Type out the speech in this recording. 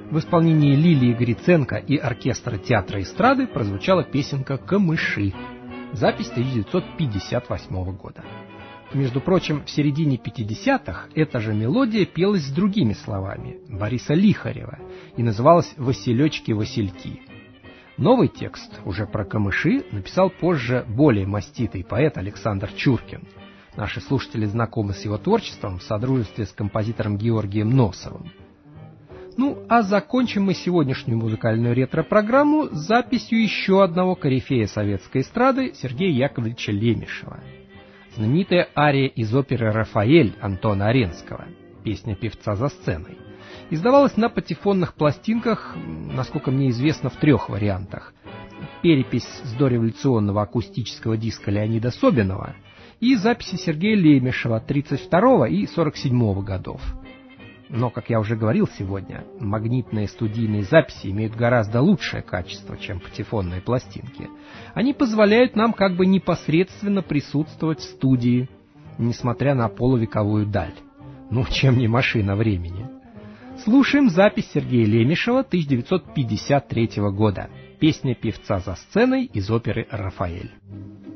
В исполнении Лилии Гриценко и оркестра театра эстрады прозвучала песенка «Камыши». Запись 1958 года. Между прочим, в середине 50-х эта же мелодия пелась с другими словами Бориса Лихарева и называлась «Василечки-васильки». Новый текст, уже про камыши, написал позже более маститый поэт Александр Чуркин. Наши слушатели знакомы с его творчеством в содружестве с композитором Георгием Носовым. Ну, а закончим мы сегодняшнюю музыкальную ретро-программу записью еще одного корифея советской эстрады Сергея Яковлевича Лемешева. Знаменитая ария из оперы «Рафаэль» Антона Аренского, песня певца за сценой, издавалась на патефонных пластинках, насколько мне известно, в 3 вариантах. Перепись с дореволюционного акустического диска Леонида Собинова и записи Сергея Лемешева 1932 и 1947 годов. Но, как я уже говорил сегодня, магнитные студийные записи имеют гораздо лучшее качество, чем патефонные пластинки. Они позволяют нам как бы непосредственно присутствовать в студии, несмотря на полувековую даль. Ну, чем не машина времени. Слушаем запись Сергея Лемешева 1953 года. Песня певца за сценой из оперы «Рафаэль».